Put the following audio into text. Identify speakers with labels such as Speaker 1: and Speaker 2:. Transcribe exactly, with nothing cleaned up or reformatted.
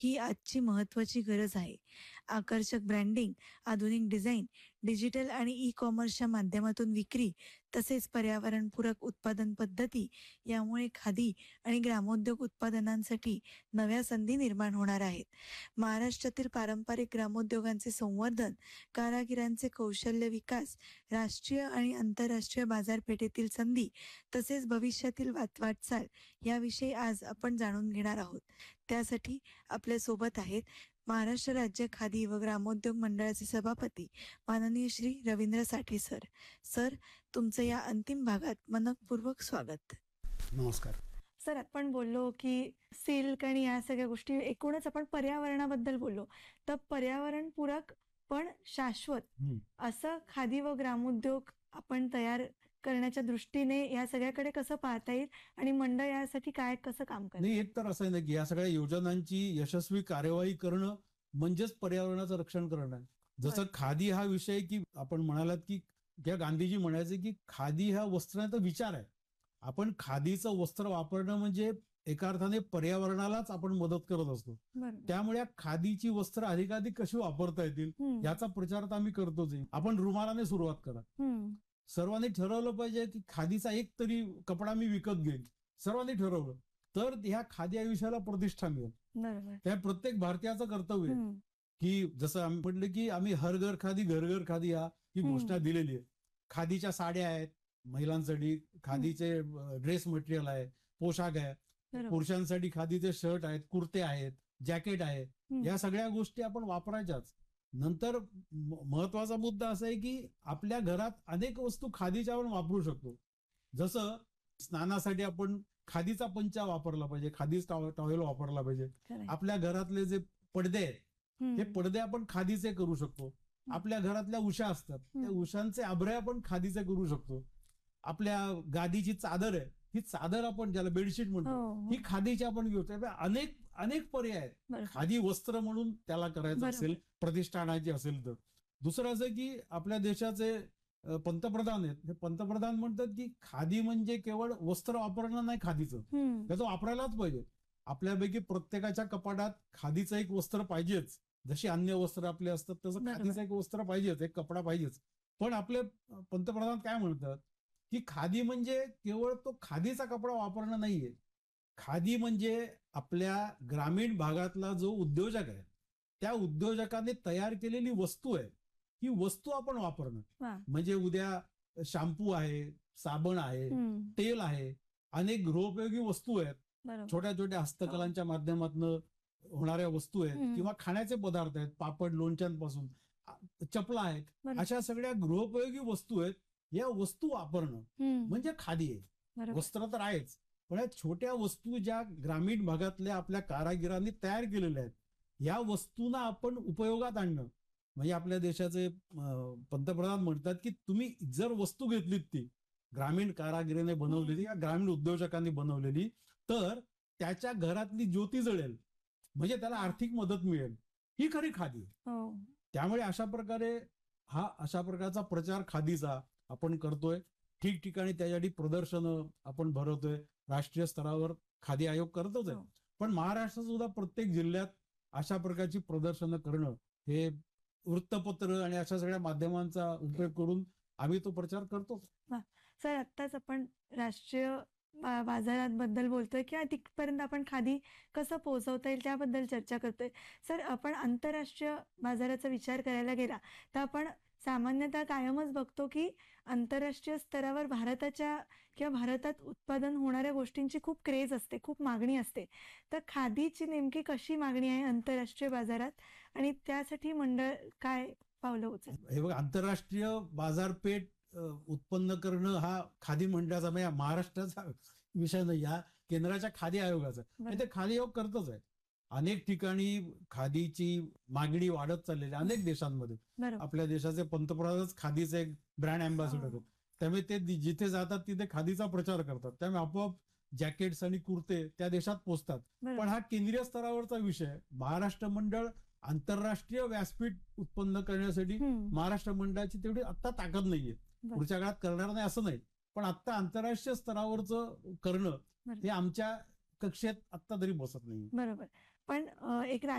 Speaker 1: ही आजची महत्त्वाची गरज आहे. आकर्षक ब्रँडिंग, आधुनिक डिझाईन, डिजिटल आणि ई कॉमर्सच्या माध्यमातून विक्री तसेच पर्यावरणपूरक उत्पादन पद्धती यामुळे खादी आणि ग्रामोद्योग उत्पादनांसाठी नव्या संधी निर्माण होणार आहेत. महाराष्ट्रातील पारंपरिक ग्रामोद्योगांचे संवर्धन, कारागिरांचे कौशल्य विकास, राष्ट्रीय आणि आंतरराष्ट्रीय बाजारपेठेतील संधी तसेच भविष्यातील वाट वाटचाल याविषयी आज आपण जाणून घेणार आहोत. त्यासाठी आपल्या सोबत आहेत महाराष्ट्र राज्य खादी व ग्रामोद्योग मंडळाचे सभापती माननीय श्री रवींद्र साठे सर. सर, तुमचं या अंतिम भागात मनपूर्वक स्वागत.
Speaker 2: नमस्कार
Speaker 1: सर. आपण बोललो की सिल्क आणि या सगळ्या गोष्टी, एकूणच आपण पर्यावरणाबद्दल बोललो, तर पर्यावरणपूरक पण शाश्वत असं खादी व ग्रामोद्योग आपण तयार करण्याच्या दृष्टीने या सगळ्याकडे कसं पाहता येईल आणि मंडळ यासाठी काय कसं काम करतं?
Speaker 2: नाही, एक तर असं आहे ना की या सगळ्या योजनांची यशस्वी कार्यवाही करणं म्हणजेच पर्यावरणाचं रक्षण करणं. जसं खादी हा विषय की आपण म्हणालात की त्या गांधीजी म्हणायचे की खादी हा वस्त्राचा विचार आहे. आपण खादीचं वस्त्र वापरणं म्हणजे एका अर्थाने पर्यावरणालाच आपण मदत करत असतो. त्यामुळे खादीची वस्त्र अधिकाधिक कशी वापरता येतील याचा प्रचार तर आम्ही करतोच. आपण रुमालाने सुरुवात करा. सर्वांनी ठरवलं पाहिजे की खादीचा एक तरी कपडा मी विकत घेईन. सर्वांनी ठरवलं तर ह्या खादी आयुष्याला प्रतिष्ठा मिळेल. त्या प्रत्येक भारतीयाचं कर्तव्य आहे की जसं आम्ही म्हटलं की आम्ही हर घर खादी घर घर खादी हा ही घोषणा दिलेली आहे. खादीच्या साड्या आहेत महिलांसाठी, खादीचे ड्रेस मटेरियल आहे, पोशाख आहे. पुरुषांसाठी खादीचे शर्ट आहेत, कुर्ते आहेत, जॅकेट आहे. या सगळ्या गोष्टी आपण वापरायच्याच. नंतर महत्वाचा मुद्दा असा आहे की आपल्या घरात अनेक वस्तू खादीच्या आपण वापरू शकतो. जसं स्नानासाठी आपण खादीचा पंचा वापरला पाहिजे, खादीच टॉवेल वापरला पाहिजे. आपल्या घरातले जे पडदे आहेत हे पडदे आपण खादीचे करू शकतो. आपल्या घरातल्या उशा असतात त्या उशांचे आभरे आपण खादीचे करू शकतो. आपल्या गादीची चादर आहे ही चादर आपण ज्याला बेडशीट म्हणतो ही खादीची आपण घेऊ. अनेक अनेक पर्याय आहेत. खादी वस्त्र म्हणून त्याला करायचं असेल, प्रतिष्ठा आणायची असेल तर. दुसरं असं की आपल्या देशाचे पंतप्रधान आहेत, हे पंतप्रधान म्हणतात की खादी म्हणजे केवळ वस्त्र वापरणं नाही, खादीचं त्याचं वापरायलाच पाहिजे. आपल्यापैकी प्रत्येकाच्या कपाटात खादीचं एक वस्त्र पाहिजेच. जशी अन्य वस्त्र आपले असतात तसं खादीचं एक वस्त्र पाहिजेच, एक कपडा पाहिजेच. पण आपले पंतप्रधान काय म्हणतात की खादी म्हणजे केवळ तो खादीचा कपडा वापरणं नाहीये. खादी म्हणजे आपल्या ग्रामीण भागातला जो उद्योजक आहे त्या उद्योजकाने तयार केलेली वस्तू आहे. ही वस्तू आपण वापरणं म्हणजे उद्या शॅम्पू आहे, साबण आहे, तेल आहे, अनेक गृहोपयोगी वस्तू आहेत, छोट्या छोट्या हस्तकलांच्या माध्यमातून होणाऱ्या वस्तू आहेत किंवा खाण्याचे पदार्थ आहेत, पापड लोणच्यांपासून चपला आहेत. अशा सगळ्या गृहोपयोगी वस्तू आहेत. या वस्तू वापरणं म्हणजे खादी आहे. वस्त्र तर आहेच, पण या छोट्या वस्तू ज्या ग्रामीण भागातल्या आपल्या कारागिरांनी तयार केलेल्या आहेत या वस्तूंना आपण उपयोगात आणणं म्हणजे आपल्या देशाचे पंतप्रधान म्हणतात की तुम्ही जर वस्तू घेतलीत ती ग्रामीण कारागिराने बनवलेली या ग्रामीण उद्योजकांनी बनवलेली तर त्याच्या घरातली ज्योती जळेल म्हणजे त्याला आर्थिक मदत मिळेल. ही खरी खादी. त्यामुळे अशा प्रकारे हा अशा प्रकारचा प्रचार खादीचा आपण करतोय. ठिकठिकाणी त्यासाठी प्रदर्शनं आपण भरवतोय. राष्ट्रीय स्तरावर खादी आयोग करतोच आहे. पण महाराष्ट्रात सुद्धा प्रत्येक जिल्ह्यात अशा प्रकारची प्रदर्शनं करणं हे वृत्तपत्र आणि अशा सगळ्या माध्यमांचा उपयोग करून आम्ही तो प्रचार करतो.
Speaker 1: सर, आत्ताच आपण राष्ट्रीय बाजाराबद्दल बोलतोय किंवा तिथपर्यंत आपण खादी कसं पोहोचवता येईल त्याबद्दल चर्चा करतोय. सर, आपण आंतरराष्ट्रीय बाजाराचा विचार करायला गेला तर आपण सामान्यतः कायमच बघतो की आंतरराष्ट्रीय स्तरावर भारताच्या किंवा भारतात उत्पादन होणाऱ्या गोष्टींची खूप क्रेज असते, खूप मागणी असते. तर खादीची नेमकी कशी मागणी आहे आंतरराष्ट्रीय बाजारात आणि त्यासाठी मंडळ काय पावलं उचलतं?
Speaker 2: हे बघ, आंतरराष्ट्रीय बाजारपेठ उत्पन्न करणं हा खादी मंडळाचा म्हणजे महाराष्ट्राचा विषय नाही, हा केंद्राच्या खादी आयोगाचा. ते खादी आयोग करतच आहे. अनेक ठिकाणी खादीची मागणी वाढत चाललेली अनेक देशांमध्ये. आपल्या देशाचे पंतप्रधानच खादीचे एक ब्रँड अँबॅसेडर आहेत. त्यामुळे ते जिथे जातात तिथे खादीचा प्रचार करतात. त्यामुळे आपोआप जॅकेट्स आणि कुर्ते त्या देशात पोहोचतात. पण हा केंद्रीय स्तरावरचा विषय. महाराष्ट्र मंडळ आंतरराष्ट्रीय व्यासपीठ उत्पन्न करण्यासाठी महाराष्ट्र मंडळाची तेवढी आता ताकद नाहीये. पुढच्या काळात करणार नाही असं नाही, पण आता आंतरराष्ट्रीय स्तरावरचं करणं हे आमच्या कक्षेत आता तरी बसत नाही.
Speaker 1: बरोबर. पण अ, एक